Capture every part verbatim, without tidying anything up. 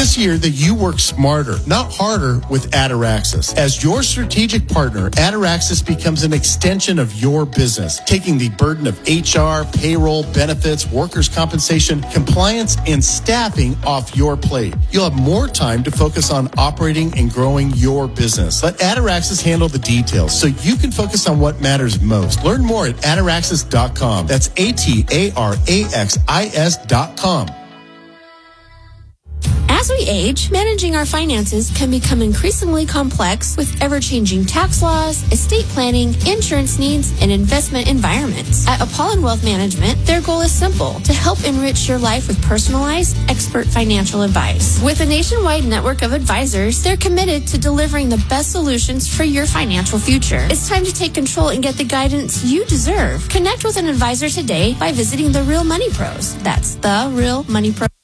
this year that you work smarter, not harder with Ataraxis. As your strategic partner, Ataraxis becomes an extension of your business, taking the burden of H R, payroll, benefits, workers' compensation, compliance, and staffing off your plate. You'll have more time to focus on operating and growing your business. Let Ataraxis handle the details so you can focus on what matters most. Learn more at ataraxis dot com. That's A T A R A X I S dot com. As we age, managing our finances can become increasingly complex with ever-changing tax laws, estate planning, insurance needs, and investment environments. At Apollon Wealth Management, their goal is simple: to help enrich your life with personalized, expert financial advice. With a nationwide network of advisors, they're committed to delivering the best solutions for your financial future. It's time to take control and get the guidance you deserve. Connect with an advisor today by visiting The Real Money Pros. That's The Real Money Pros.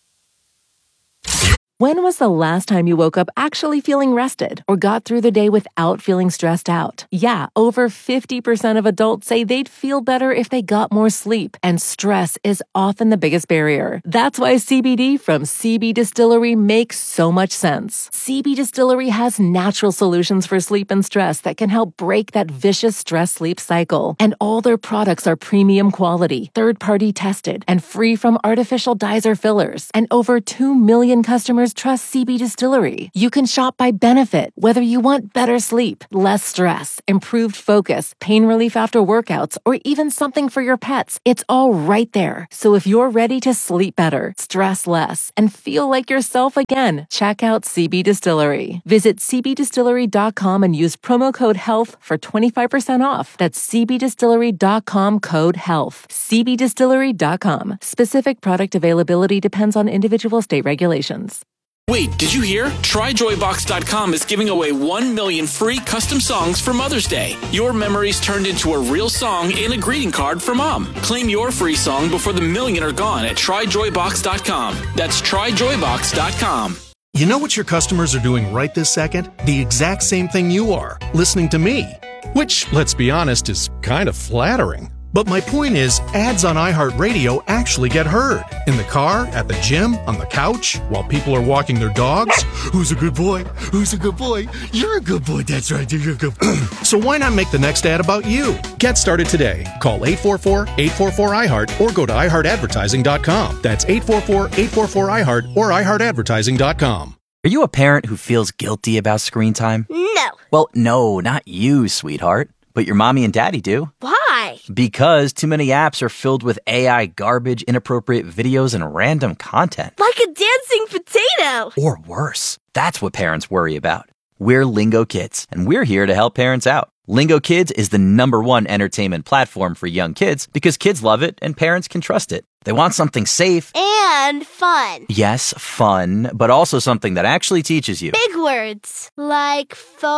When was the last time you woke up actually feeling rested or got through the day without feeling stressed out? Yeah, over fifty percent of adults say they'd feel better if they got more sleep, and stress is often the biggest barrier. That's why C B D from C B Distillery makes so much sense. C B Distillery has natural solutions for sleep and stress that can help break that vicious stress-sleep cycle. And all their products are premium quality, third-party tested, and free from artificial dyes or fillers. And over two million customers trust C B Distillery. You can shop by benefit, whether you want better sleep, less stress, improved focus, pain relief after workouts, or even something for your pets. It's all right there. So if you're ready to sleep better, stress less, and feel like yourself again, check out C B Distillery. Visit c b distillery dot com and use promo code HEALTH for twenty-five percent off. That's c b distillery dot com code HEALTH. c b distillery dot com. Specific product availability depends on individual state regulations. Wait, did you hear? Try joy box dot com is giving away one million free custom songs for Mother's Day. Your memories turned into a real song and a greeting card for Mom. Claim your free song before the million are gone at try joy box dot com. That's try joy box dot com. You know what your customers are doing right this second? The exact same thing you are, listening to me. Which, let's be honest, is kind of flattering. But my point is, ads on iHeartRadio actually get heard. In the car, at the gym, on the couch, while people are walking their dogs. Who's a good boy? Who's a good boy? You're a good boy. That's right. You're a good boy. So why not make the next ad about you? Get started today. Call eight four four, eight four four, I heart or go to i heart advertising dot com. That's eight four four, eight four four, I heart or i heart advertising dot com. Are you a parent who feels guilty about screen time? No. Well, no, not you, sweetheart. But your mommy and daddy do. Why? Because too many apps are filled with A I garbage, inappropriate videos, and random content. Like a dancing potato. Or worse. That's what parents worry about. We're Lingo Kids, and we're here to help parents out. Lingo Kids is the number one entertainment platform for young kids because kids love it and parents can trust it. They want something safe. And fun. Yes, fun, but also something that actually teaches you. Big words. Like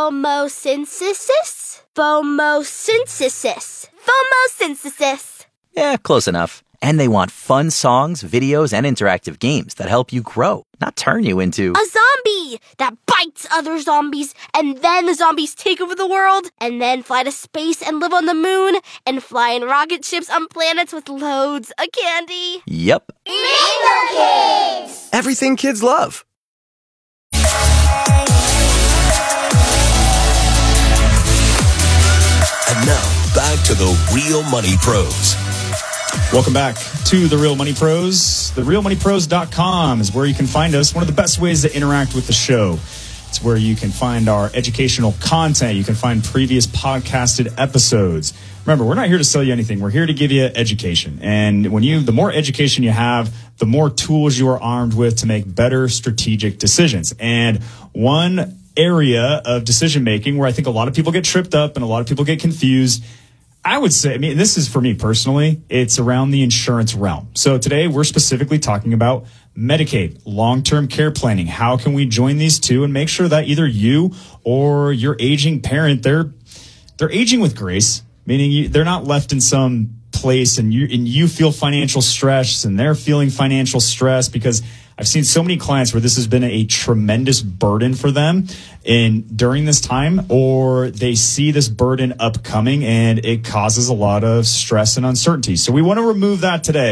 phomosynthesis? Phomosynthesis. Phomosynthesis. Yeah, close enough. And they want fun songs, videos, and interactive games that help you grow, not turn you into a zombie that bites other zombies, and then the zombies take over the world, and then fly to space and live on the moon, and fly in rocket ships on planets with loads of candy. Yep. Lingo Kids! Everything kids love. And now, back to the Real Money Pros. Welcome back to The Real Money Pros. the real money pros dot com is where you can find us. One of the best ways to interact with the show. It's where you can find our educational content. You can find previous podcasted episodes. Remember, we're not here to sell you anything. We're here to give you education. And when you, the more education you have, the more tools you are armed with to make better strategic decisions. And one area of decision making where I think a lot of people get tripped up and a lot of people get confused, I would say, I mean, this is for me personally, it's around the insurance realm. So today we're specifically talking about Medicaid, long-term care planning. How can we join these two and make sure that either you or your aging parent, they're they're aging with grace, meaning you, they're not left in some place and you and you feel financial stress and they're feeling financial stress, because I've seen so many clients where this has been a tremendous burden for them in during this time, or they see this burden upcoming and it causes a lot of stress and uncertainty. So we want to remove that today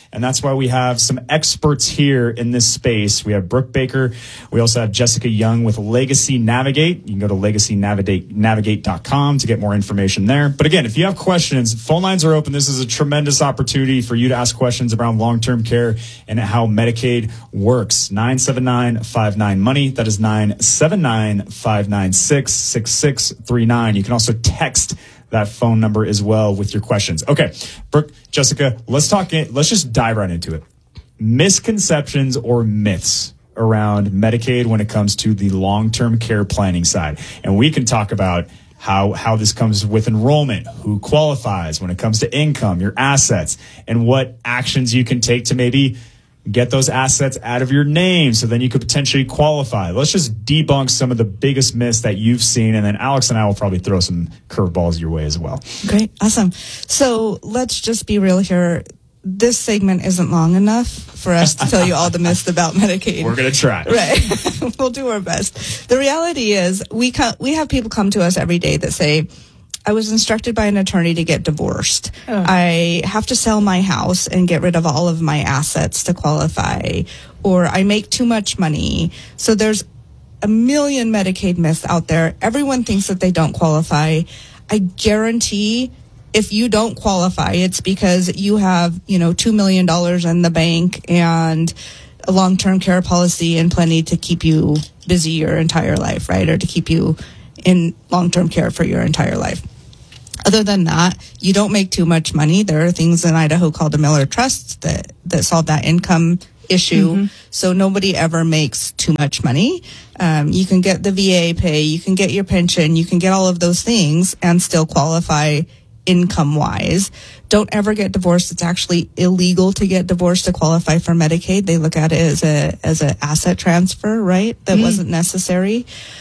And that's why we have some experts here in this space. We have Brooke Baker. We also have Jessica Young with Legacy Navigate. You can go to legacy navigate dot com to get more information there. But again, if you have questions, phone lines are open. This is a tremendous opportunity for you to ask questions around long-term care and how Medicaid works. nine seven nine, five nine, money. That is nine seven nine, five nine six, six six three nine. You can also text that phone number as well with your questions. Okay, Brooke, Jessica, let's talk it. Let's just dive right into it. Misconceptions or myths around Medicaid when it comes to the long-term care planning side. And we can talk about how how this comes with enrollment, who qualifies when it comes to income, your assets, and what actions you can take to maybe get those assets out of your name so then you could potentially qualify. Let's just debunk some of the biggest myths that you've seen, and then Alex and I will probably throw some curveballs your way as well. Great. Awesome. So let's just be real here. This segment isn't long enough for us to tell you all the myths about Medicaid. We're going to try. Right. We'll do our best. The reality is we co- we have people come to us every day that say, I was instructed by an attorney to get divorced. Oh. I have to sell my house and get rid of all of my assets to qualify, or I make too much money. So there's a million Medicaid myths out there. Everyone thinks that they don't qualify. I guarantee if you don't qualify, it's because you have, you know, two million dollars in the bank and a long-term care policy and plenty to keep you busy your entire life, right? Or to keep you in long-term care for your entire life. Other than that, you don't make too much money. There are things in Idaho called a Miller Trust that, that solve that income issue. Mm-hmm. So nobody ever makes too much money. Um, you can get the V A pay, you can get your pension, you can get all of those things and still qualify income-wise. Don't ever get divorced. It's actually illegal to get divorced to qualify for Medicaid. They look at it as a as an asset transfer, right? That mm-hmm. wasn't necessary.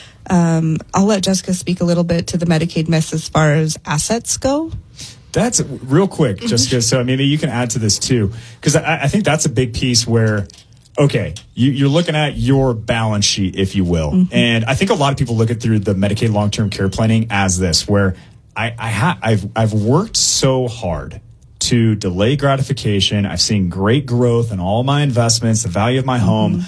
Um, I'll let Jessica speak a little bit to the Medicaid myths as far as assets go. That's real quick, Jessica. So maybe you can add to this too, because I, I think that's a big piece where, okay, you, you're looking at your balance sheet, if you will. Mm-hmm. And I think a lot of people look at through the Medicaid long-term care planning as this, where I, I ha- I've, I've worked so hard to delay gratification. I've seen great growth in all my investments, the value of my mm-hmm. home.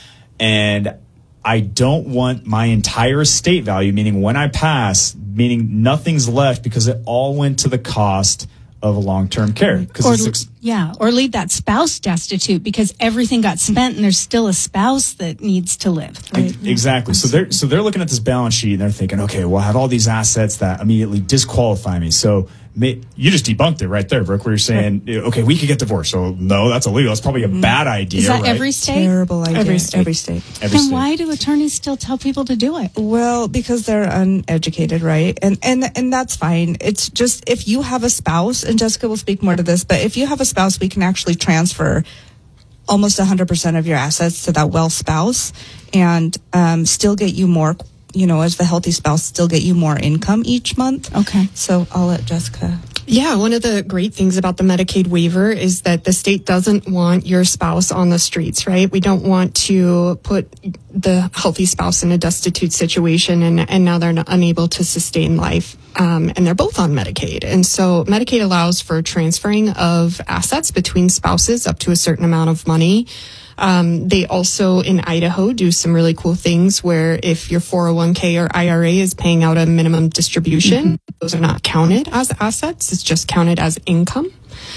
And I don't want my entire estate value, meaning when I pass, meaning nothing's left because it all went to the cost of a long-term care. Or, it's ex- yeah, or leave that spouse destitute because everything got spent and there's still a spouse that needs to live. Right? Exactly. So they're so they're looking at this balance sheet and they're thinking, okay, well, I have all these assets that immediately disqualify me. So may, you just debunked it right there, Brooke, where you're saying, okay, we could get divorced. So no, that's illegal. That's probably a mm-hmm. bad idea. Is that right? every state? Terrible idea. Every state. Every state. Every and state. Why do attorneys still tell people to do it? Well, because they're uneducated, right? And and and that's fine. It's just if you have a spouse, and Jessica will speak more to this, but if you have a spouse, we can actually transfer almost one hundred percent of your assets to that well spouse and um, still get you more, you know, as the healthy spouse, still get you more income each month. Okay. So I'll let Jessica. Yeah, one of the great things about the Medicaid waiver is that the state doesn't want your spouse on the streets, right? We don't want to put the healthy spouse in a destitute situation and, and now they're not, unable to sustain life. Um, and they're both on Medicaid. And so Medicaid allows for transferring of assets between spouses up to a certain amount of money. Um, they also in Idaho do some really cool things where if your four oh one k or I R A is paying out a minimum distribution, mm-hmm. those are not counted as assets. It's just counted as income.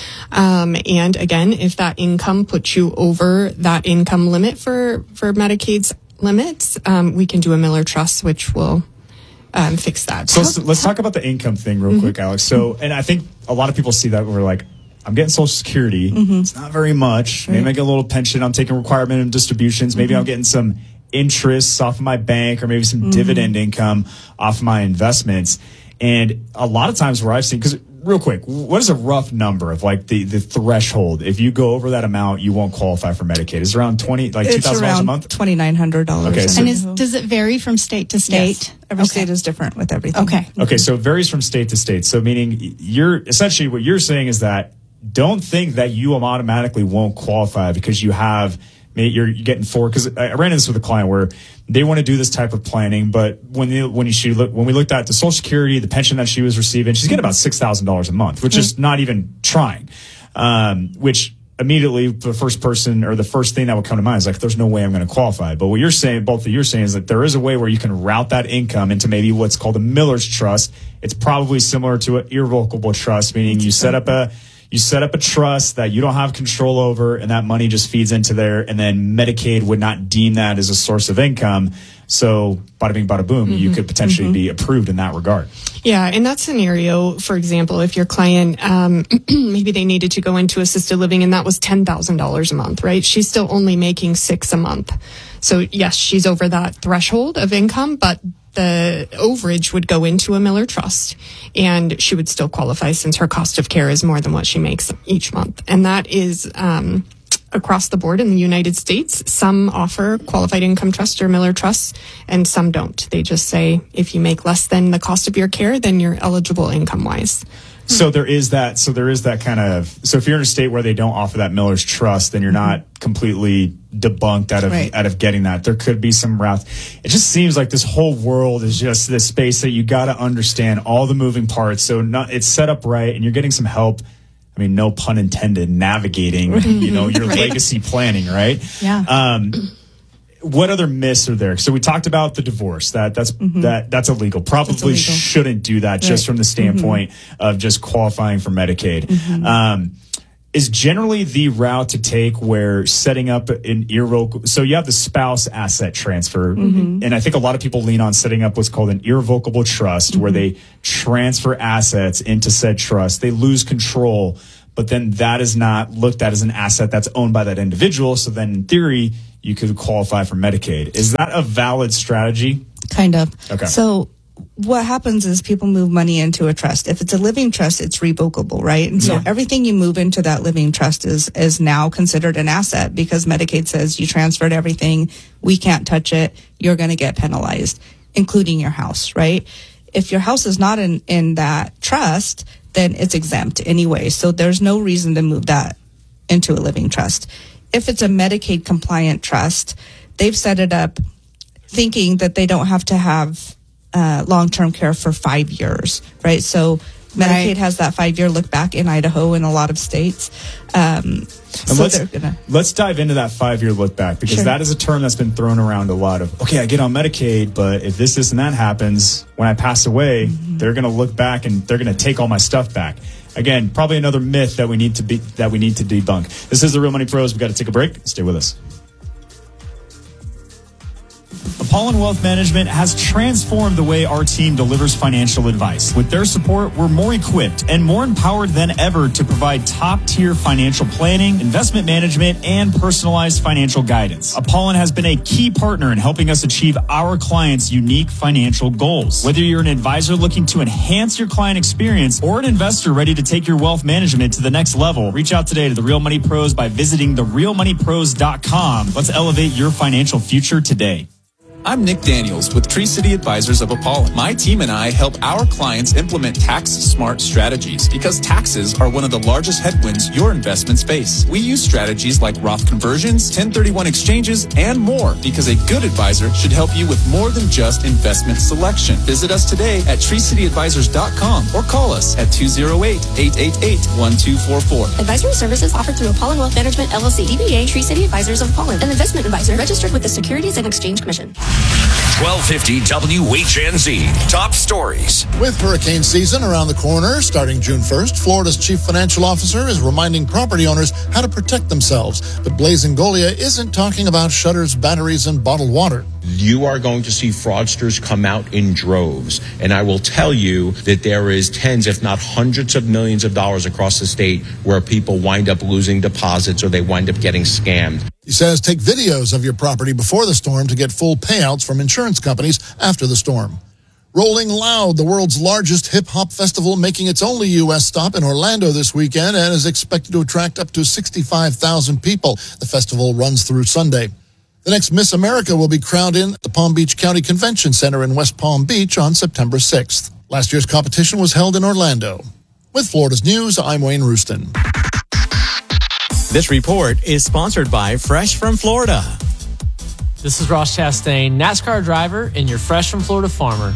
Um, and again, if that income puts you over that income limit for, for Medicaid's limits, um, we can do a Miller Trust, which will um, fix that. So let's, let's talk about the income thing real mm-hmm. quick, Alex. So, and I think a lot of people see that we're like, I'm getting Social Security. Mm-hmm. It's not very much. Maybe right. I get a little pension. I'm taking required minimum distributions. Maybe mm-hmm. I'm getting some interest off of my bank or maybe some mm-hmm. dividend income off of my investments. And a lot of times where I've seen, because real quick, what is a rough number of like the, the threshold? If you go over that amount, you won't qualify for Medicaid. Is it around twenty, like two thousand dollars a month? twenty-nine hundred dollars. Okay, so and is, does it vary from state to state? Yes. Every okay. state is different with everything. Okay. Okay, so it varies from state to state. So meaning you're essentially what you're saying is that don't think that you automatically won't qualify because you have maybe you're getting four. Because I ran into this with a client where they want to do this type of planning, but when they, when she look, when we looked at the Social Security, the pension that she was receiving, she's getting about six thousand dollars a month, which mm-hmm. is not even trying. Um, which immediately the first person or the first thing that would come to mind is like, there's no way I'm going to qualify. But what you're saying, both of you are saying, is that there is a way where you can route that income into maybe what's called a Miller's trust. It's probably similar to an irrevocable trust, meaning you set up a you set up a trust that you don't have control over, and that money just feeds into there, and then Medicaid would not deem that as a source of income. So bada bing, bada boom, mm-hmm. you could potentially mm-hmm. be approved in that regard. Yeah, in that scenario, for example, if your client, um, maybe they needed to go into assisted living and that was ten thousand dollars a month, right? She's still only making six a month. So yes, she's over that threshold of income, but the overage would go into a Miller Trust and she would still qualify since her cost of care is more than what she makes each month. And that is, um, across the board in the United States. Some offer qualified income trust or Miller trusts, and some don't. They just say if you make less than the cost of your care, then you're eligible income wise. So there is that. So there is that kind of. So if you're in a state where they don't offer that Miller's trust, then you're not completely debunked out of right. out of getting that. There could be some routes. It just seems like this whole world is just this space that you got to understand all the moving parts. So not, it's set up right, and you're getting some help. I mean, no pun intended, navigating, you know, your right. legacy planning, right? Yeah. Um, what other myths are there? So we talked about the divorce. That that's mm-hmm. that that's illegal. Probably illegal. Shouldn't do that, right. just from the standpoint mm-hmm. of just qualifying for Medicaid. Mm-hmm. Um, is generally the route to take where setting up an irrevocable. So you have the spouse asset transfer, mm-hmm. and I think a lot of people lean on setting up what's called an irrevocable trust, mm-hmm. where they transfer assets into said trust. They lose control, but then that is not looked at as an asset that's owned by that individual. So then, in theory, you could qualify for Medicaid. Is that a valid strategy? Kind of. Okay. So what happens is people move money into a trust. If it's a living trust, it's revocable, right? And so yeah. everything you move into that living trust is is now considered an asset because Medicaid says you transferred everything, we can't touch it, you're going to get penalized, including your house, right? If your house is not in, in that trust, then it's exempt anyway. So there's no reason to move that into a living trust. If it's a Medicaid compliant trust, they've set it up thinking that they don't have to have uh, long-term care for five years, right? So Medicaid right. has that five-year look back in Idaho and a lot of states. Um, so let's, they're gonna let's dive into that five-year look back because sure. that is a term that's been thrown around a lot of, okay, I get on Medicaid, but if this, this, and that happens, when I pass away, mm-hmm. they're going to look back and they're going to take all my stuff back. Again, probably another myth that we need to be that we need to debunk. This is the Real Money Pros. We've got to take a break. Stay with us. Apollon Wealth Management has transformed the way our team delivers financial advice. With their support, we're more equipped and more empowered than ever to provide top-tier financial planning, investment management, and personalized financial guidance. Apollon has been a key partner in helping us achieve our clients' unique financial goals. Whether you're an advisor looking to enhance your client experience or an investor ready to take your wealth management to the next level, reach out today to the Real Money Pros by visiting the real money pros dot com. Let's elevate your financial future today. I'm Nick Daniels with Tree City Advisors of Apollon. My team and I help our clients implement tax-smart strategies because taxes are one of the largest headwinds your investments face. We use strategies like Roth conversions, ten thirty-one exchanges, and more because a good advisor should help you with more than just investment selection. Visit us today at tree city advisors dot com or call us at two oh eight, eight eight eight, one two four four. Advisory services offered through Apollon Wealth Management, L L C, D B A, Tree City Advisors of Apollon, an investment advisor registered with the Securities and Exchange Commission. twelve fifty W H N Z. Top stories. With hurricane season around the corner, starting June first, Florida's chief financial officer is reminding property owners how to protect themselves. But Blaise Ingoglia isn't talking about shutters, batteries, and bottled water. You are going to see fraudsters come out in droves. And I will tell you that there is tens, if not hundreds of millions of dollars across the state where people wind up losing deposits or they wind up getting scammed. He says take videos of your property before the storm to get full payouts from insurance companies after the storm. Rolling Loud, the world's largest hip-hop festival, making its only U S stop in Orlando this weekend and is expected to attract up to sixty-five thousand people. The festival runs through Sunday. The next Miss America will be crowned in the Palm Beach County Convention Center in West Palm Beach on September sixth. Last year's competition was held in Orlando. With Florida's News, I'm Wayne Rooston. This report is sponsored by Fresh from Florida. This is Ross Chastain, NASCAR driver and your Fresh from Florida farmer.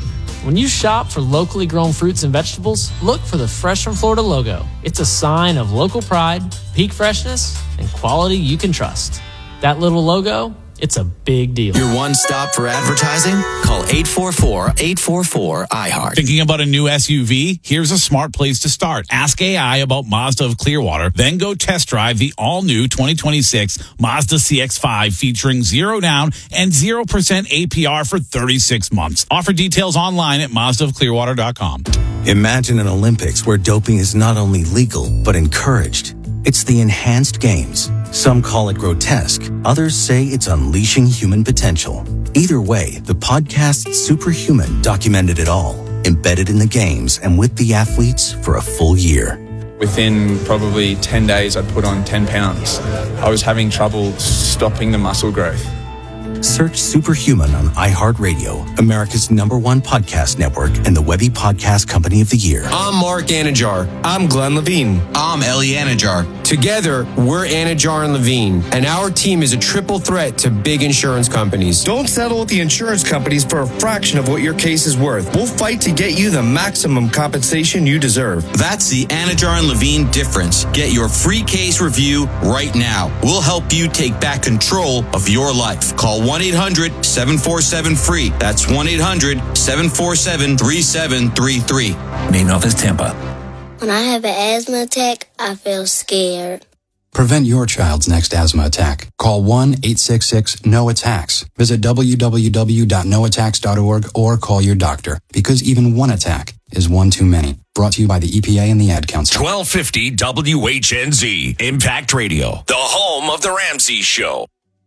When you shop for locally grown fruits and vegetables, look for the Fresh from Florida logo. It's a sign of local pride, peak freshness, and quality you can trust. That little logo, it's a big deal. Your one stop for advertising? Call eight four four, eight four four, I heart. Thinking about a new S U V? Here's a smart place to start. Ask A I about Mazda of Clearwater, then go test drive the all-new twenty twenty-six Mazda C X five featuring zero down and zero percent A P R for thirty-six months. Offer details online at Mazda of Clearwater dot com. Imagine an Olympics where doping is not only legal, but encouraged. It's the enhanced games. Some call it grotesque. Others say it's unleashing human potential. Either way, the podcast Superhuman documented it all, embedded in the games and with the athletes for a full year. Within probably ten days, I'd put on ten pounds. I was having trouble stopping the muscle growth. Search Superhuman on iHeartRadio, America's number one podcast network and the Webby Podcast Company of the Year. I'm Mark Anajar. I'm Glenn Levine. I'm Ellie Anajar. Together, we're Anajar and Levine, and our team is a triple threat to big insurance companies. Don't settle with the insurance companies for a fraction of what your case is worth. We'll fight to get you the maximum compensation you deserve. That's the Anajar and Levine difference. Get your free case review right now. We'll help you take back control of your life. Call one eight hundred, seven four seven, F R E E. That's one eight hundred, seven four seven, three seven three three. Main office, Tampa. When I have an asthma attack, I feel scared. Prevent your child's next asthma attack. Call one eight six six, N O attacks. Visit w w w dot no attacks dot org or call your doctor, because even one attack is one too many. Brought to you by the E P A and the Ad Council. twelve fifty W H N Z, Impact Radio, the home of The Ramsey Show.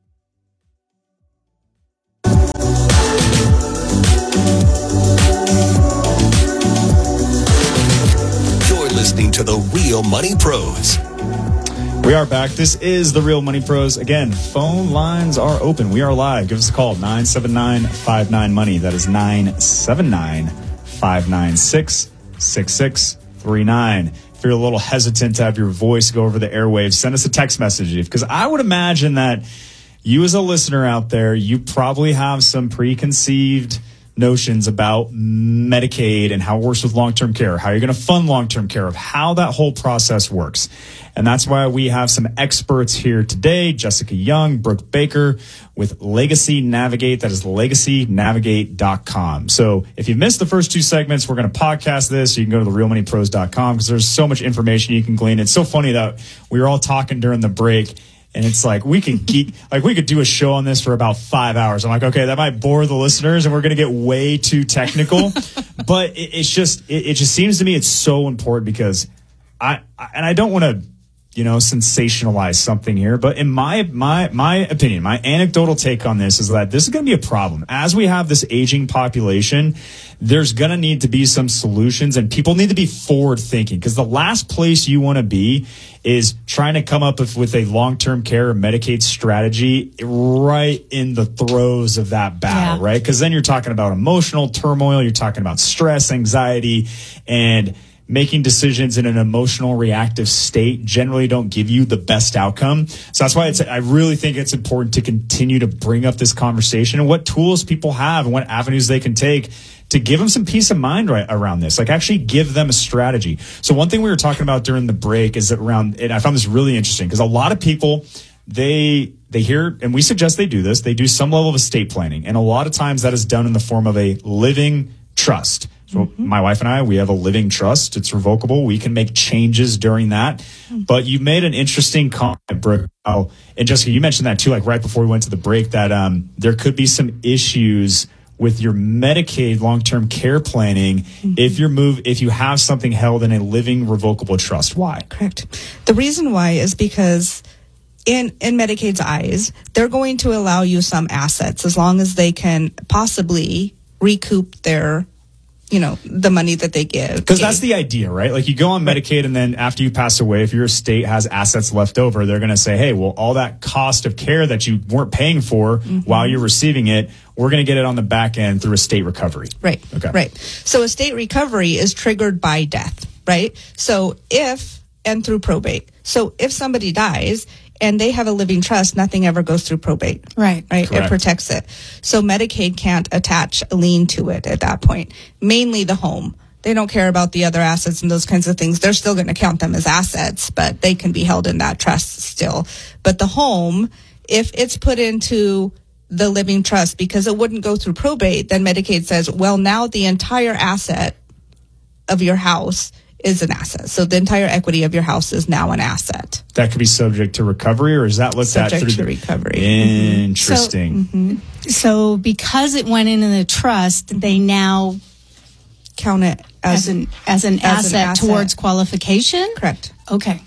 You're listening to The Real Money Pros. We are back. This is The Real Money Pros. Again, phone lines are open. We are live. Give us a call, nine seven nine, five nine, money. That is nine seven nine, five nine six, six six three nine. If you're a little hesitant to have your voice go over the airwaves, send us a text message. Because I would imagine that you as a listener out there, you probably have some preconceived notions about Medicaid and how it works with long-term care, how you're going to fund long-term care, of how that whole process works. And that's why we have some experts here today, Jessica Young, Brooke Baker with Legacy Navigate. That is legacy navigate dot com. So if you missed the first two segments, we're going to podcast this. You can go to the real money pros dot com because there's so much information you can glean. It's so funny that we were all talking during the break, and it's like we could geek, like we could do a show on this for about five hours. I'm like, okay, that might bore the listeners, and we're going to get way too technical. But it, it's just, it, it just seems to me it's so important because I, I and I don't want to, you know, sensationalize something here, but in my my my opinion, my anecdotal take on this is that this is going to be a problem. As we have this aging population, there's going to need to be some solutions, and people need to be forward thinking, because the last place you want to be is trying to come up with, with a long-term care or Medicaid strategy right in the throes of that battle, yeah. right? Because then you're talking about emotional turmoil, you're talking about stress, anxiety, and making decisions in an emotional reactive state generally don't give you the best outcome. So that's why it's, I really think it's important to continue to bring up this conversation and what tools people have and what avenues they can take to give them some peace of mind right around this, like actually give them a strategy. So one thing we were talking about during the break is that around, and I found this really interesting because a lot of people, they, they hear, and we suggest they do this, they do some level of estate planning. And a lot of times that is done in the form of a living trust. So mm-hmm. my wife and I, we have a living trust. It's revocable. We can make changes during that. Mm-hmm. But you made an interesting comment, Brooke. Oh, and Jessica, you mentioned that too, like right before we went to the break, that um, there could be some issues with your Medicaid long-term care planning mm-hmm. if you move if you have something held in a living revocable trust. Why? Correct. The reason why is because in in Medicaid's eyes, they're going to allow you some assets as long as they can possibly recoup their, you know, the money that they give. Because that's the idea, right? Like you go on Medicaid and then after you pass away, if your estate has assets left over, they're going to say, hey, well, all that cost of care that you weren't paying for mm-hmm. while you're receiving it, we're going to get it on the back end through estate recovery. Right. Okay. Right. So estate recovery is triggered by death, right? So if, and through probate. So if somebody dies, and they have a living trust, nothing ever goes through probate. Right. Right. Correct. It protects it. So Medicaid can't attach a lien to it at that point. Mainly the home. They don't care about the other assets and those kinds of things. They're still going to count them as assets, but they can be held in that trust still. But the home, if it's put into the living trust because it wouldn't go through probate, then Medicaid says, well, now the entire asset of your house is an asset. So the entire equity of your house is now an asset. That could be subject to recovery, or is that looked Subject at through to the recovery. Interesting. So, mm-hmm. so because it went into the trust, they now count it as, as an as an, as asset, an asset towards qualification. Correct. Okay.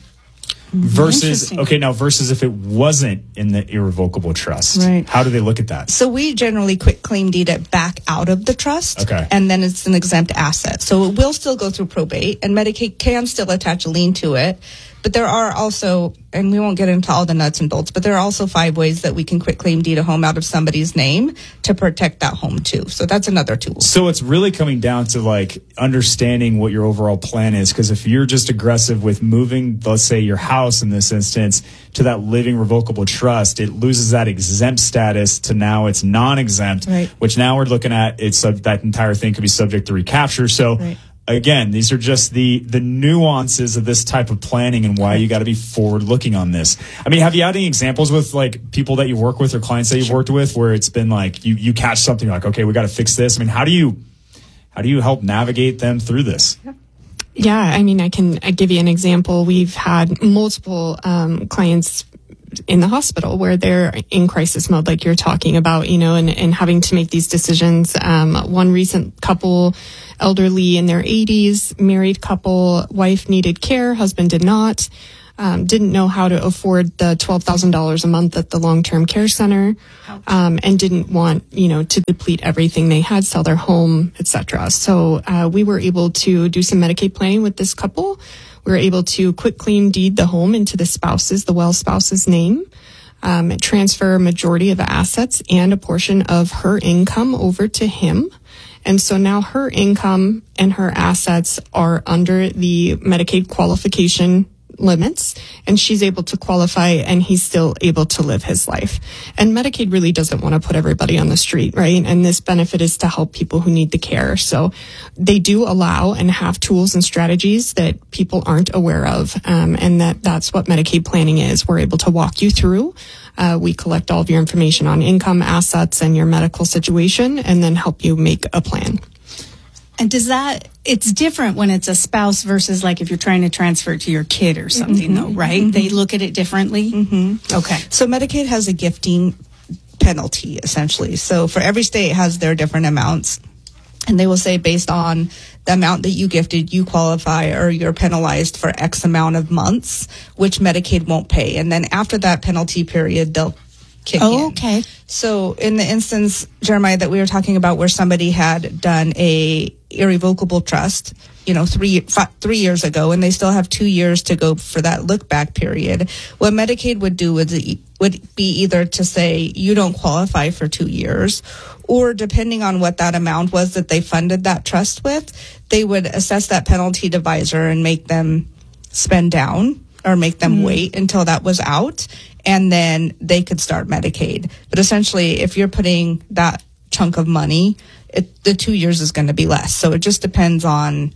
Versus, okay, now versus if it wasn't in the irrevocable trust. Right. How do they look at that? So we generally quit claim deed it back out of the trust. Okay. And then it's an exempt asset. So it will still go through probate, and Medicaid can still attach a lien to it. But there are also, and we won't get into all the nuts and bolts, but there are also five ways that we can quit claim deed a home out of somebody's name to protect that home too. So that's another tool. So it's really coming down to like understanding what your overall plan is. Because if you're just aggressive with moving, let's say your house in this instance, to that living revocable trust, it loses that exempt status to now it's non-exempt, Right. which now we're looking at it's uh, that entire thing could be subject to recapture. So Right. again, these are just the the nuances of this type of planning and why you got to be forward looking on this. I mean, have you had any examples with like people that you work with or clients that you've worked with where it's been like you you catch something you're like, okay, we got to fix this? I mean, how do you how do you help navigate them through this? Yeah, I mean, I can I give you an example. We've had multiple um, clients in the hospital where they're in crisis mode, like you're talking about, you know, and, and having to make these decisions. Um, one recent couple, elderly in their eighties, married couple, wife needed care, husband did not, um, didn't know how to afford the twelve thousand dollars a month at the long-term care center, um, and didn't want, you know, to deplete everything they had, sell their home, et cetera. So uh, we were able to do some Medicaid planning with this couple. We were able to quit claim deed the home into the spouse's, the well spouse's name, um, transfer a majority of assets and a portion of her income over to him. And so now her income and her assets are under the Medicaid qualification limits, and she's able to qualify, and he's still able to live his life. And Medicaid really doesn't want to put everybody on the street, right? And this benefit is to help people who need the care. So they do allow and have tools and strategies that people aren't aware of, um, and that that's what Medicaid planning is. We're able to walk you through. Uh, we collect all of your information on income, assets, and your medical situation, and then help you make a plan. And does that, it's different when it's a spouse versus like if you're trying to transfer it to your kid or something, Mm-hmm. though, right? Mm-hmm. They look at it differently? Mm-hmm. Okay. So Medicaid has a gifting penalty, essentially. So for every state has their different amounts. And they will say based on the amount that you gifted, you qualify or you're penalized for X amount of months, which Medicaid won't pay. And then after that penalty period, they'll kick Oh, in. okay. So in the instance, Jeremiah, that we were talking about where somebody had done a irrevocable trust, you know, three five, three years ago, and they still have two years to go for that look back period, what Medicaid would do would, would be either to say you don't qualify for two years, or depending on what that amount was that they funded that trust with, they would assess that penalty divisor and make them spend down or make them mm. wait until that was out, and then they could start Medicaid. But essentially, if you're putting that chunk of money, it, the two years is going to be less. So it just depends on,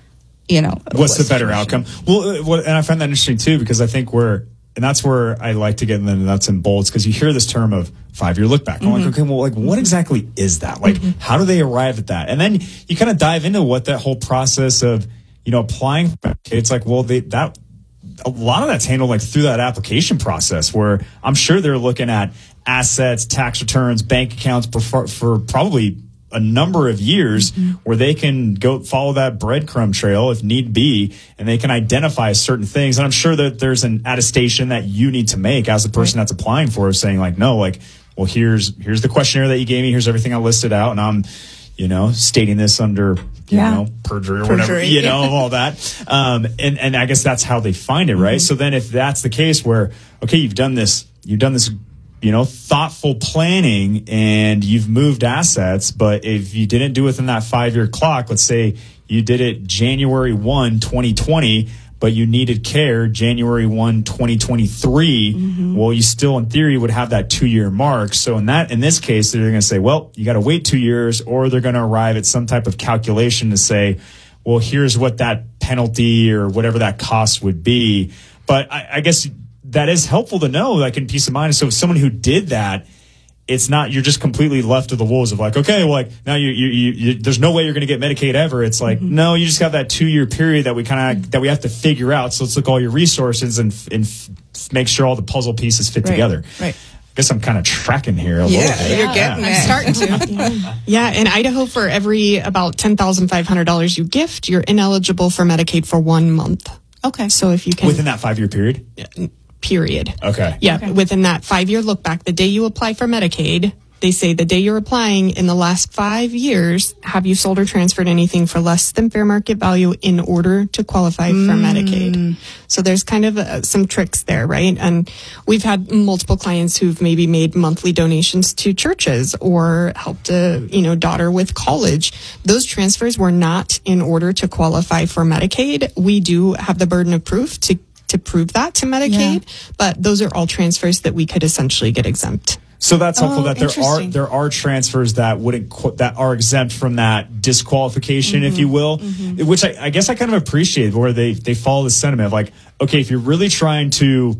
you know, what's what the better situation. outcome. Well, uh, what, and I find that interesting too, because I think we're, and that's where I like to get in the nuts and bolts, because you hear this term of five-year look back. Mm-hmm. I'm like, okay, well, like, what exactly is that? Like, mm-hmm. how do they arrive at that? And then you kind of dive into what that whole process of, you know, applying for Medicaid. It's like, well, they, that, a lot of that's handled like through that application process, where I'm sure they're looking at assets, tax returns, bank accounts for, for probably a number of years, mm-hmm. where they can go follow that breadcrumb trail if need be, and they can identify certain things. And I'm sure that there's an attestation that you need to make as the person right. that's applying for it, saying like, no, like, well, here's, here's the questionnaire that you gave me. Here's everything I listed out. And I'm, you know, stating this under, you yeah. know, perjury or perjury. whatever, you know, all that. Um, and, and I guess that's how they find it, right? Mm-hmm. So then if that's the case where, okay, you've done this, you've done this, you know, thoughtful planning and you've moved assets, but if you didn't do it within that five year clock, let's say you did it January first, twenty twenty, but you needed care January first, twenty twenty-three, mm-hmm. well, you still in theory would have that two-year mark. So in that, in this case, they're going to say, well, you got to wait two years, or they're going to arrive at some type of calculation to say, well, here's what that penalty or whatever that cost would be. But I, I guess that is helpful to know, like in peace of mind. So if someone who did that, it's not, you're just completely left to the wolves of like, okay, well, like now you, you, you, you there's no way you're going to get Medicaid ever. It's like, mm-hmm. no, you just have that two year period that we kind of, that we have to figure out. So let's look at all your resources and, and f- make sure all the puzzle pieces fit right. together. Right. I guess I'm kind of tracking here a yeah, little bit. You're getting yeah, it. I'm starting to. yeah. yeah, in Idaho, for every about ten thousand five hundred dollars you gift, you're ineligible for Medicaid for one month. Okay. So if you can. Within that five year period? Period. Okay. Yeah, okay. Within that five year look back, the day you apply for Medicaid, they say the day you're applying in the last five years, have you sold or transferred anything for less than fair market value in order to qualify mm. for Medicaid? So there's kind of uh, some tricks there, right? And we've had multiple clients who've maybe made monthly donations to churches or helped a, you know, daughter with college. Those transfers were not in order to qualify for Medicaid. We do have the burden of proof to, to prove that to Medicaid, yeah. but those are all transfers that we could essentially get exempt. So that's helpful oh, that there are there are transfers that wouldn't that are exempt from that disqualification, mm-hmm. if you will, mm-hmm. which I, I guess I kind of appreciate, where they they follow the sentiment of like, okay, if you're really trying to,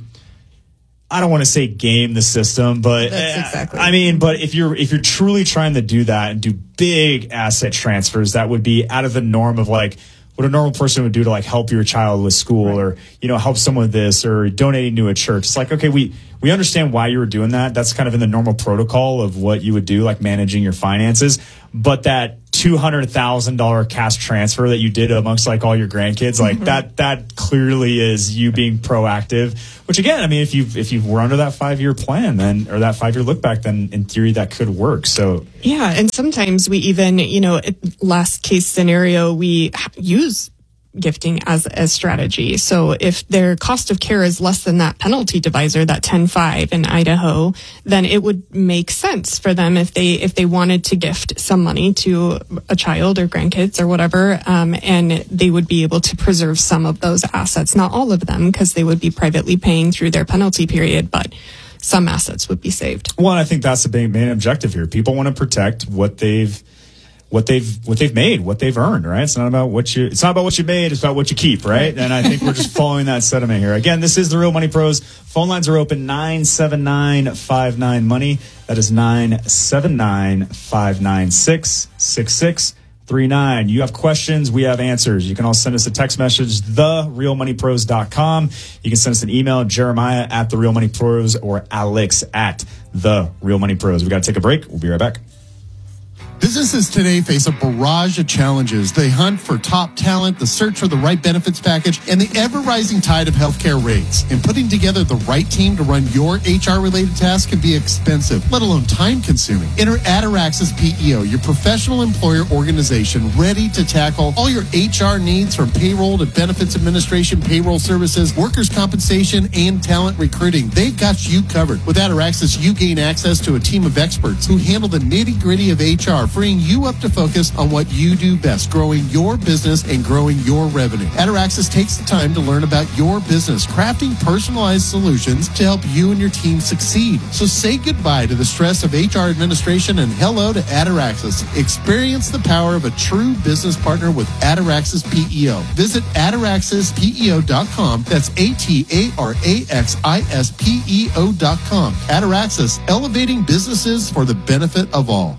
I don't want to say game the system, but that's exactly. I mean, but if you're if you're truly trying to do that and do big asset transfers, that would be out of the norm of like what a normal person would do to like help your child with school, right. or, you know, help someone with this, or donating to a church. It's like, okay, we, we understand why you were doing that. That's kind of in the normal protocol of what you would do, like managing your finances. But that two hundred thousand dollars cash transfer that you did amongst like all your grandkids, like mm-hmm. that, that clearly is you being proactive, which again, I mean, if you, if you were under that five year plan, then, or that five year look back, then in theory that could work. So yeah. And sometimes we even, you know, last case scenario, we use gifting as a strategy. So if their cost of care is less than that penalty divisor, that ten five in Idaho, then it would make sense for them if they if they wanted to gift some money to a child or grandkids or whatever, um, and they would be able to preserve some of those assets, not all of them, because they would be privately paying through their penalty period, but some assets would be saved. Well, I think that's the main, main objective here. People want to protect what they've what they've what they've made, what they've earned, right? It's not about what you it's not about what you made, it's about what you keep, right? And I think we're just following that sentiment here. Again, this is the Real Money Pros. Phone lines are open nine seven nine five nine money. That is nine seven nine five nine six six six three nine. You have questions, we have answers. You can also send us a text message, the real money pros dot com. You can send us an email, Jeremiah at the Real Money Pros or Alex at the Real Money Pros. We got to take a break. We'll be right back. Businesses today face a barrage of challenges. They hunt for top talent, the search for the right benefits package, and the ever-rising tide of healthcare rates. And putting together the right team to run your H R-related tasks can be expensive, let alone time-consuming. Enter Ataraxis P E O, your professional employer organization, ready to tackle all your H R needs, from payroll to benefits administration, payroll services, workers' compensation, and talent recruiting. They've got you covered. With Ataraxis, you gain access to a team of experts who handle the nitty-gritty of H R, freeing you up to focus on what you do best, growing your business and growing your revenue. Ataraxis takes the time to learn about your business, crafting personalized solutions to help you and your team succeed. So say goodbye to the stress of H R administration and hello to Ataraxis. Experience the power of a true business partner with Ataraxis P E O. Visit ataraxis P E O dot com. That's A T A R A X I S P E O dot com. Ataraxis, elevating businesses for the benefit of all.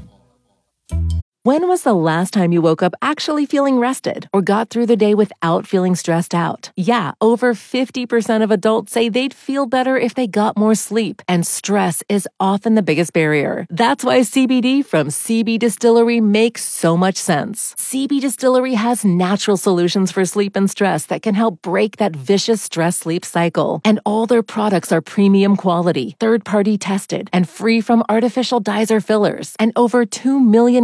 When was the last time you woke up actually feeling rested or got through the day without feeling stressed out? Yeah, over fifty percent of adults say they'd feel better if they got more sleep, and stress is often the biggest barrier. That's why C B D from C B Distillery makes so much sense. C B Distillery has natural solutions for sleep and stress that can help break that vicious stress-sleep cycle. And all their products are premium quality, third-party tested, and free from artificial dyes or fillers. And over two million customers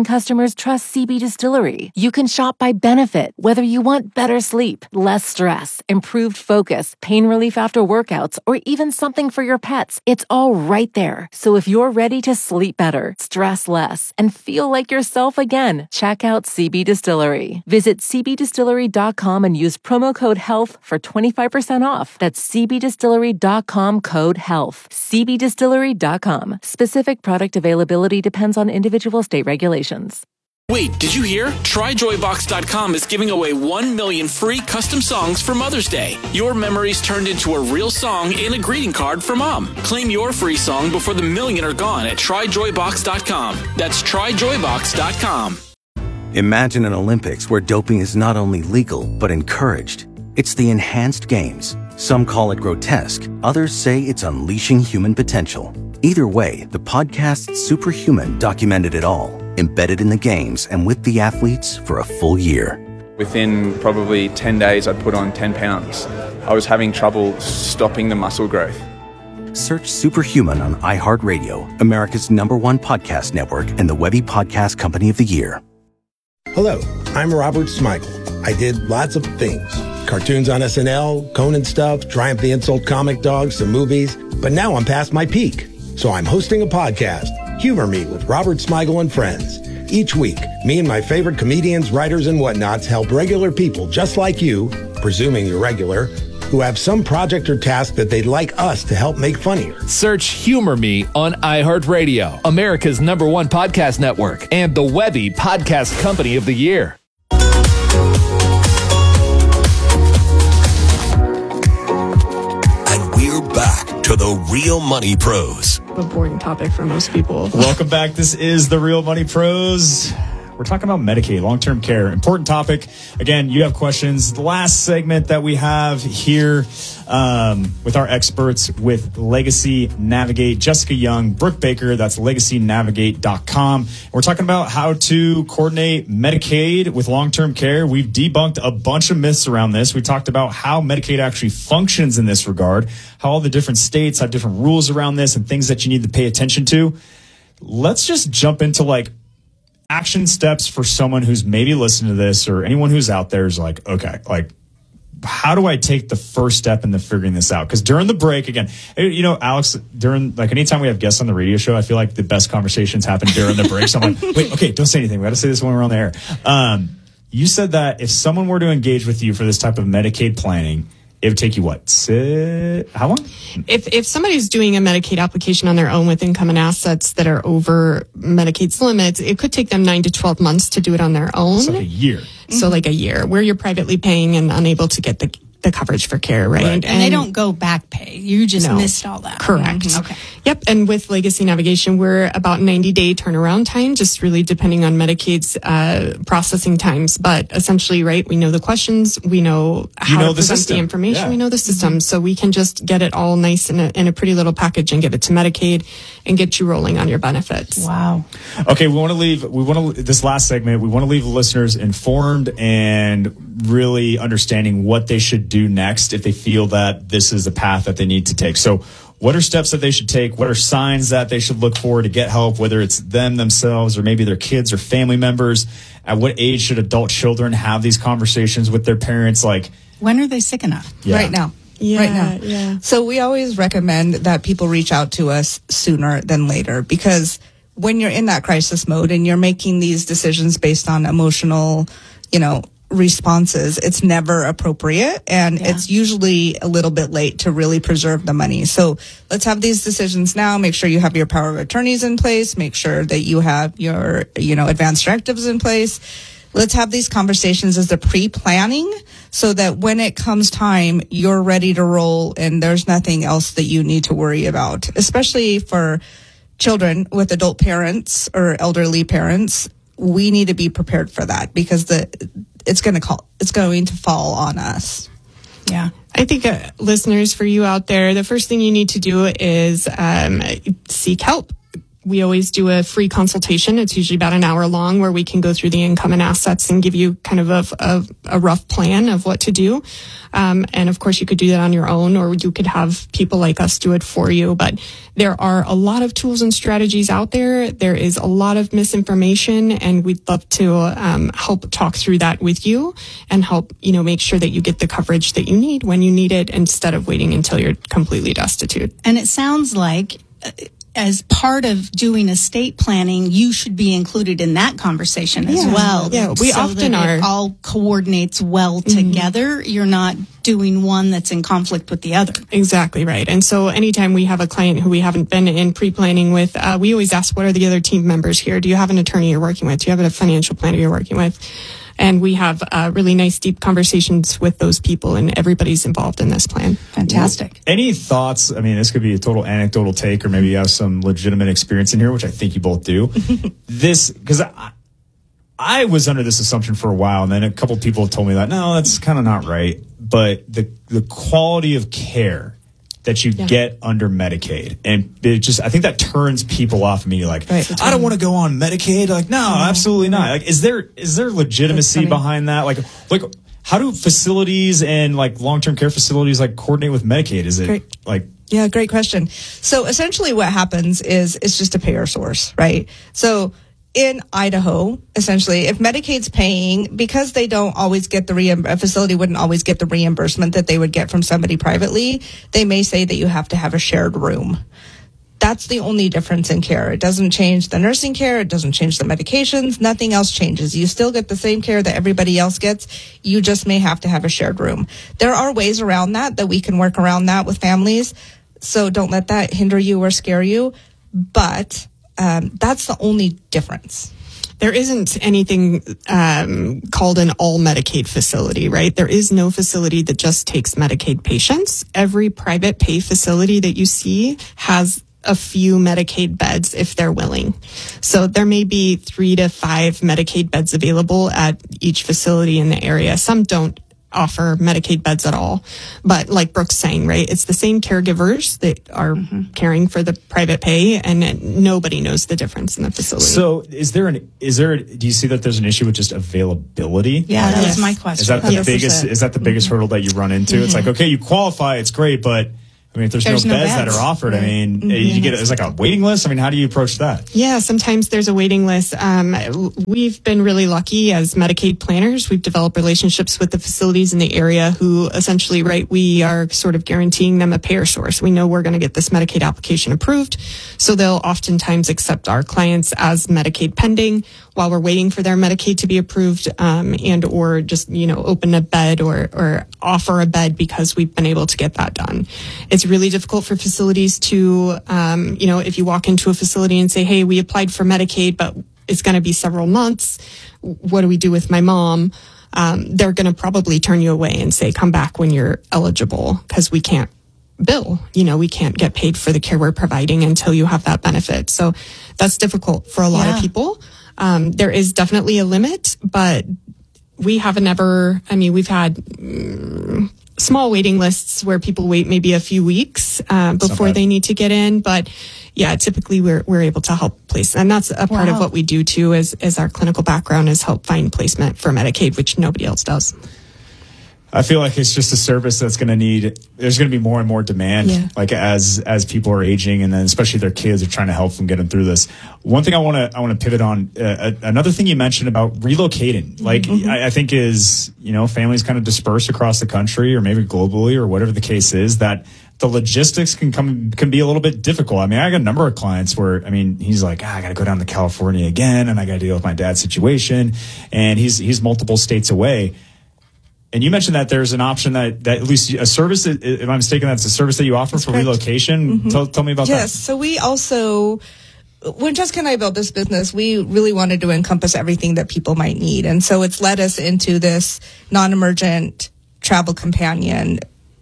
customers trust C B Distillery. You can shop by benefit, whether you want better sleep, less stress, improved focus, pain relief after workouts, or even something for your pets. It's all right there. So if you're ready to sleep better, stress less, and feel like yourself again, check out C B Distillery. Visit c b distillery dot com and use promo code HEALTH for twenty-five percent off. That's c b distillery dot com code HEALTH. c b distillery dot com. Specific product availability depends on individual state regulations. Wait, did you hear? try joy box dot com is giving away one million free custom songs for Mother's Day. Your memories turned into a real song and a greeting card for Mom. Claim your free song before the million are gone at try joy box dot com. That's try joy box dot com. Imagine an Olympics where doping is not only legal, but encouraged. It's the enhanced games. Some call it grotesque. Others say it's unleashing human potential. Either way, the podcast Superhuman documented it all, embedded in the games and with the athletes for a full year. Within probably ten days, I'd put on ten pounds. I was having trouble stopping the muscle growth. Search Superhuman on iHeartRadio, America's number one podcast network and the Webby Podcast Company of the Year. Hello, I'm Robert Smigel. I did lots of things. Cartoons on S N L, Conan stuff, Triumph the Insult comic dogs, some movies. But now I'm past my peak. So I'm hosting a podcast, Humor Me with Robert Smigel and Friends. Each week, me and my favorite comedians, writers, and whatnots help regular people just like you, presuming you're regular, who have some project or task that they'd like us to help make funnier. Search Humor Me on iHeartRadio, America's number one podcast network, and the Webby Podcast Company of the Year. And we're back to the Real Money Pros. A boring topic for most people. Welcome back. This is the Real Money Pros. We're talking about Medicaid, long-term care. Important topic. Again, you have questions. The last segment that we have here um, with our experts with Legacy Navigate, Jessica Young, Brooke Baker. That's legacy navigate dot com. We're talking about how to coordinate Medicaid with long-term care. We've debunked a bunch of myths around this. We talked about how Medicaid actually functions in this regard, how all the different states have different rules around this and things that you need to pay attention to. Let's just jump into like action steps for someone who's maybe listening to this or anyone who's out there is like, okay, like, how do I take the first step into figuring this out? Because during the break, again, you know, Alex, during like anytime we have guests on the radio show, I feel like the best conversations happen during the break. So I'm like, wait, okay, don't say anything. We got to say this when we're on the air. Um, you said that if someone were to engage with you for this type of Medicaid planning, it would take you what? Sit, how long? If if somebody's doing a Medicaid application on their own with income and assets that are over Medicaid's limits, it could take them nine to twelve months to do it on their own. So like a year. So like a year, where you're privately paying and unable to get the the coverage for care, right? right. And, and they don't go back pay. You just no, missed all that. Correct. Mm-hmm. Okay. Yep. And with Legacy Navigation, we're about ninety day turnaround time, just really depending on Medicaid's uh, processing times. But essentially, right, we know the questions, we know how you know to the present system. the information, Yeah. we know the system. Mm-hmm. So we can just get it all nice in a, in a pretty little package and get it to Medicaid and get you rolling on your benefits. Wow. Okay, we want to leave, we want to, this last segment, we want to leave listeners informed and really understanding what they should do next if they feel that this is the path that they need to take. So what are steps that they should take? What are signs that they should look for to get help, whether it's them themselves or maybe their kids or family members? At what age should adult children have these conversations with their parents? Like, when are they sick enough? Yeah. Right now. Yeah, right now. yeah. So we always recommend that people reach out to us sooner than later, because when you're in that crisis mode and you're making these decisions based on emotional, you know, responses, it's never appropriate, and Yeah. it's usually a little bit late to really preserve the money. So let's have these decisions now. Make sure you have your power of attorneys in place. Make sure that you have your, you know, advance directives in place. Let's have these conversations as a pre-planning so that when it comes time, you're ready to roll and there's nothing else that you need to worry about, especially for children with adult parents or elderly parents. We need to be prepared for that, because the it's going to call it's going to fall on us. Yeah. I think uh, listeners, for you out there, the first thing you need to do is um, seek help. we always do a free consultation. It's usually about an hour long where we can go through the income and assets and give you kind of a, a, a rough plan of what to do. Um, and of course, you could do that on your own, or you could have people like us do it for you. But there are a lot of tools and strategies out there. There is a lot of misinformation, and we'd love to um, help talk through that with you and help, you know, make sure that you get the coverage that you need when you need it, instead of waiting until you're completely destitute. And it sounds like, uh, as part of doing estate planning, you should be included in that conversation as Yeah. well. Yeah, we so often that are. It all coordinates well together. You're not doing one that's in conflict with the other. Exactly right. And so anytime we have a client who we haven't been in pre-planning with, uh, we always ask, what are the other team members here? Do you have an attorney you're working with? Do you have a financial planner you're working with? And we have uh, really nice, deep conversations with those people, and everybody's involved in this plan. Fantastic. Any thoughts? I mean, this could be a total anecdotal take, or maybe you have some legitimate experience in here, which I think you both do. This, because I, I was under this assumption for a while, and then a couple people told me that, no, that's kind of not right. But the the quality of care that you Yeah. get under Medicaid, and it just, I think that turns people off me. Like, Right. I don't want to go on Medicaid. Like, no, absolutely not. Like, is there is there legitimacy behind that? Like, like how do facilities and like long term care facilities like coordinate with Medicaid? Is it Great. like Yeah, great question. So essentially what happens is it's just a payer source, right? So in Idaho, essentially, if Medicaid's paying, because they don't always get the reimb- a facility wouldn't always get the reimbursement that they would get from somebody privately, they may say that you have to have a shared room. That's the only difference in care. It doesn't change the nursing care. It doesn't change the medications. Nothing else changes. You still get the same care that everybody else gets. You just may have to have a shared room. There are ways around that, that we can work around that with families. So don't let that hinder you or scare you. But um, that's the only difference. There isn't anything um, called an all Medicaid facility, right? There is no facility that just takes Medicaid patients. Every private pay facility that you see has a few Medicaid beds if they're willing. So there may be three to five Medicaid beds available at each facility in the area. Some don't offer Medicaid beds at all. But like Brooke's saying, right, it's the same caregivers that are mm-hmm. caring for the private pay, and nobody knows the difference in the facility. So is there an, is there, do you see that there's an issue with just availability? Yeah, that was my question. Is that the one hundred percent. biggest, is that the biggest mm-hmm. hurdle that you run into? Mm-hmm. It's like, okay, you qualify, it's great, but I mean, if there's, there's no, no beds, beds that are offered, right. I mean, mm-hmm. you get, it's like a waiting list. I mean, how do you approach that? Yeah, sometimes there's a waiting list. Um, we've been really lucky as Medicaid planners. We've developed relationships with the facilities in the area who essentially, right, we are sort of guaranteeing them a payer source. We know we're going to get this Medicaid application approved. So they'll oftentimes accept our clients as Medicaid pending while we're waiting for their Medicaid to be approved, um, and or just, you know, open a bed or, or offer a bed because we've been able to get that done. It's really difficult for facilities to, um, you know, if you walk into a facility and say, hey, we applied for Medicaid, but it's going to be several months. What do we do with my mom? Um, they're going to probably turn you away and say, come back when you're eligible, because we can't bill. You know, we can't get paid for the care we're providing until you have that benefit. So that's difficult for a lot yeah. of people. Um, there is definitely a limit, but we haven't ever, I mean, we've had mm, small waiting lists where people wait maybe a few weeks uh, before they need to get in. But yeah, typically we're we're able to help place. And that's a part wow. of what we do too, is, is our clinical background is help find placement for Medicaid, which nobody else does. I feel like it's just a service that's going to need, there's going to be more and more demand, yeah. like as, as people are aging, and then especially their kids are trying to help them get them through this. One thing I want to, I want to pivot on, uh, another thing you mentioned about relocating, like mm-hmm. I, I think is, you know, families kind of disperse across the country or maybe globally or whatever the case is, that the logistics can come, can be a little bit difficult. I mean, I got a number of clients where, I mean, he's like, ah, I got to go down to California again, and I got to deal with my dad's situation, and he's, he's multiple states away. And you mentioned that there's an option that, that at least a service, if I'm mistaken, that's a service that you offer That's for correct. relocation. Mm-hmm. Tell, tell me about yes, that. Yes. So we also, when Jessica and I built this business, we really wanted to encompass everything that people might need. And so it's led us into this non-emergent travel companion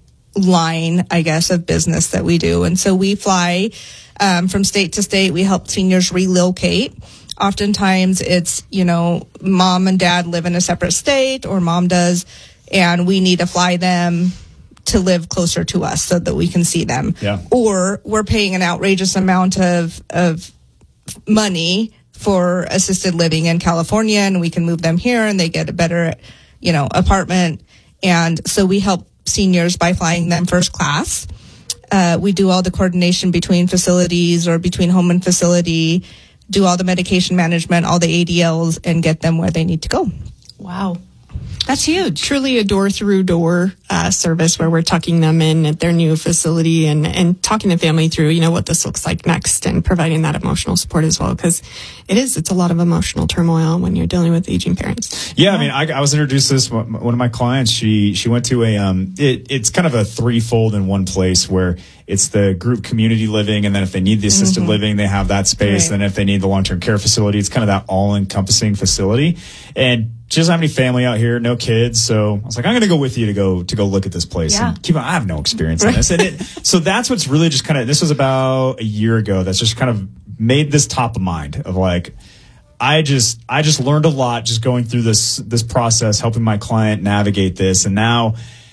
line, I guess, of business that we do. And so we fly um, from state to state. We help seniors relocate. Oftentimes it's, you know, mom and dad live in a separate state, or mom does, and we need to fly them to live closer to us so that we can see them. Yeah. Or we're paying an outrageous amount of, of money for assisted living in California, and we can move them here and they get a better, you know, apartment. And so we help seniors by flying them first class. Uh, we do all the coordination between facilities or between home and facility, do all the medication management, all the A D Ls, and get them where they need to go. Wow. That's huge. Truly a door-through-door uh, service where we're tucking them in at their new facility and, and talking the family through, you know, what this looks like next and providing that emotional support as well. Because it is, it's a lot of emotional turmoil when you're dealing with aging parents. Yeah, I mean, I, I was introduced to this. One of my clients, she she went to a, um, it, it's kind of a threefold in one place where it's the group community living, and then if they need the assisted Mm-hmm. living, they have that space. Right. And then if they need the long-term care facility, it's kind of that all-encompassing facility. And she doesn't have any family out here, no kids. So I was like, I'm going to go with you to go to go look at this place. Yeah. And keep on, I have no experience in this. And it, so that's what's really just kind of, this was about a year ago. That's just kind of made this top of mind of like, I just, I just learned a lot just going through this, this process, helping my client navigate this. And now,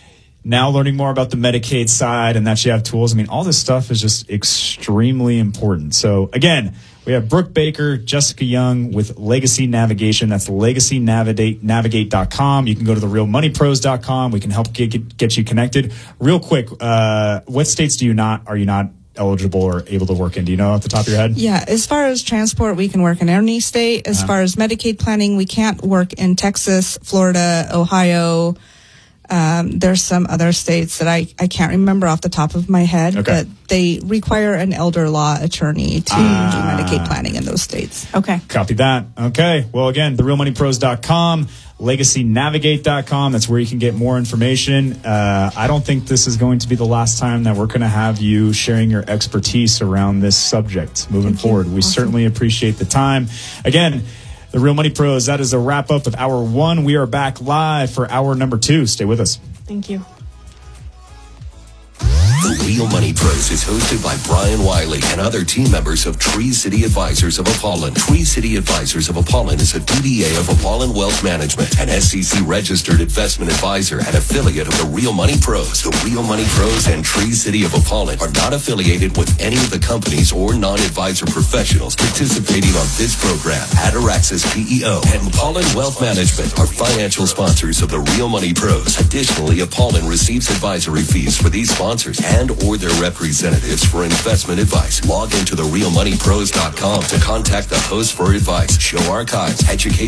now learning more about the Medicaid side and that you have tools. I mean, all this stuff is just extremely important. So again, we have Brooke Baker, Jessica Young with Legacy Navigation. That's legacy navigate dot com. You can go to the real money pros dot com. We can help get, get you connected. Real quick, uh, what states do you not, are you not eligible or able to work in? Do you know off the top of your head? Yeah, as far as transport, we can work in any state. As Uh-huh. far as Medicaid planning, we can't work in Texas, Florida, Ohio. Um, there's some other states that I, I can't remember off the top of my head, Okay. but they require an elder law attorney to Ah. do Medicaid planning in those states. Okay. Copy that. Okay. Well, again, the real money pros dot com, legacy navigate dot com. That's where you can get more information. Uh, I don't think this is going to be the last time that we're going to have you sharing your expertise around this subject moving forward. We certainly appreciate the time. Again, the Real Money Pros, that is a wrap up of hour one. We are back live for hour number two. Stay with us. Thank you. The Real Money Pros is hosted by Brian Wiley and other team members of Tree City Advisors of Apollon. Tree City Advisors of Apollon is a D B A of Apollon Wealth Management, an S E C-registered investment advisor and affiliate of the Real Money Pros. The Real Money Pros and Tree City of Apollon are not affiliated with any of the companies or non-advisor professionals participating on this program. Ataraxis P E O and Apollon Wealth Management are financial sponsors of the Real Money Pros. Additionally, Apollon receives advisory fees for these sponsors and or their representatives for investment advice. Log into the real money pros dot com to contact the host for advice, show archives, education